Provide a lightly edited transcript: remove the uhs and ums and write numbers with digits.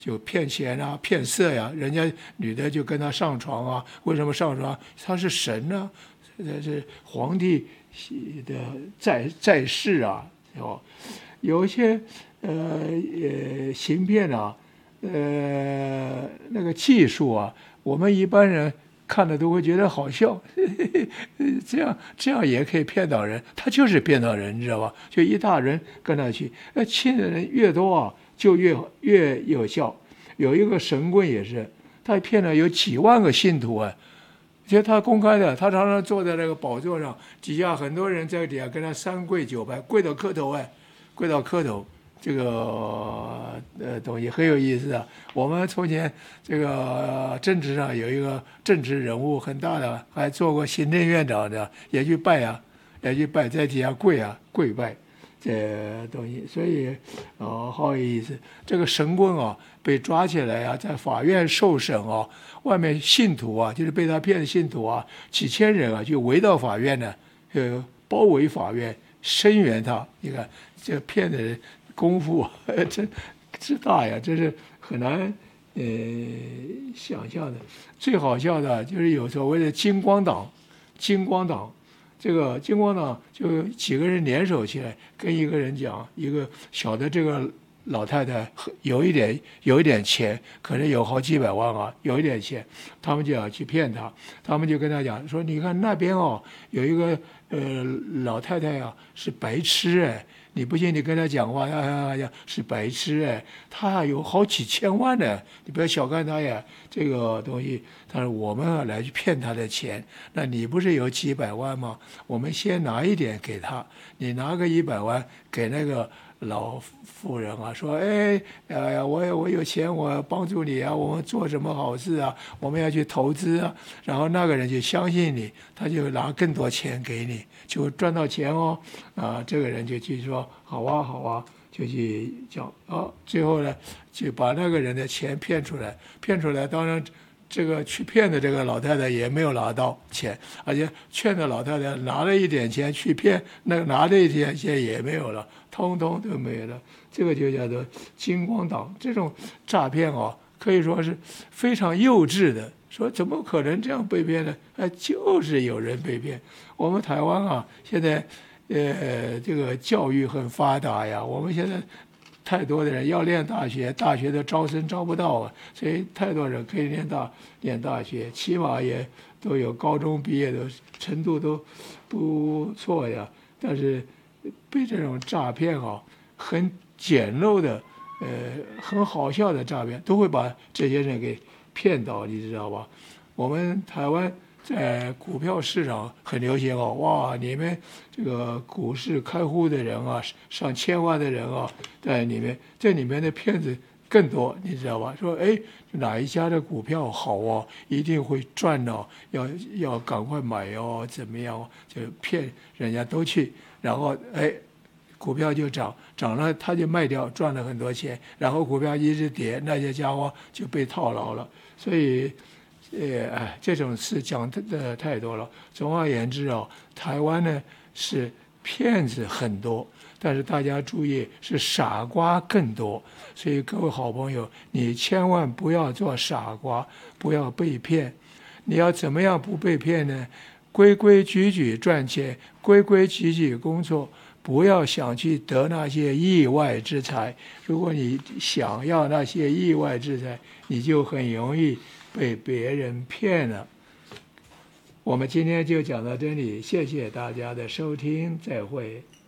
就骗钱啊、骗色呀、人家女的就跟他上床啊，为什么上床？他是神呢、是皇帝的在世啊，有一些行骗啊，那个技术啊，我们一般人看了都会觉得好笑，这样也可以骗到人，他就是骗到人，你知道吧？就一大人跟他去，信的人越多啊，就越有效。有一个神棍也是，他骗了有几万个信徒啊。其实他公开的，他常常坐在那个宝座上，底下很多人在底下跟他三跪九拜，跪到磕头跪到磕头。这个东西很有意思啊。我们从前这个政治上有一个政治人物很大的，还做过行政院长的，也去拜啊，也去拜，在底下跪拜这东西。所以好有意思。这个神棍啊，被抓起来啊，在法院受审啊，外面信徒啊，就是被他骗的信徒啊，几千人啊，就围到法院呢，包围法院，声援他。你看这骗的人功夫真大呀，这是很难想象的。最好笑的就是有所谓的金光党，这个金光党就几个人联手起来，跟一个人讲，一个小的这个老太太有一点钱，可能有好几百万啊，有一点钱，他们就要去骗他，他们就跟他讲说，你看那边哦有一个老太太啊是白痴哎。你不信，你跟他讲话，是白痴哎，他有好几千万呢，你不要小看他呀，这个东西。但是我们来去骗他的钱，那你不是有几百万吗？我们先拿一点给他，你拿个100万给那个老妇人啊，说，我有钱，我帮助你啊，我们做什么好事啊？我们要去投资啊，然后那个人就相信你，他就拿更多钱给你，就赚到钱哦，这个人就去说好啊，就去讲最后呢，就把那个人的钱骗出来，当然。这个去骗的这个老太太也没有拿到钱，而且劝的老太太拿了一点钱去骗，那个拿的一点钱也没有了，通通都没有了。这个就叫做金光党。这种诈骗可以说是非常幼稚的。说怎么可能这样被骗呢？就是有人被骗。我们台湾现在这个教育很发达呀，我们现在。太多的人要念大学，大学的招生招不到啊，所以太多人可以念大学，起码也都有高中毕业的程度都不错呀。但是被这种诈骗很简陋的，很好笑的诈骗，都会把这些人给骗到，你知道吧？我们台湾。在股票市场很流行哇！你们这个股市开户的人上千万的人在里面，这里面的骗子更多，你知道吧？说哪一家的股票好一定会赚要赶快买怎么样就骗人家都去，然后股票就涨了，他就卖掉，赚了很多钱，然后股票一直跌，那些家伙就被套牢了，所以。这种事讲的太多了。总而言之台湾呢是骗子很多，但是大家注意是傻瓜更多。所以各位好朋友，你千万不要做傻瓜，不要被骗。你要怎么样不被骗呢？规规矩矩赚钱，规规矩矩工作，不要想去得那些意外之财。如果你想要那些意外之财，你就很容易被别人骗了。我们今天就讲到这里，谢谢大家的收听，再会。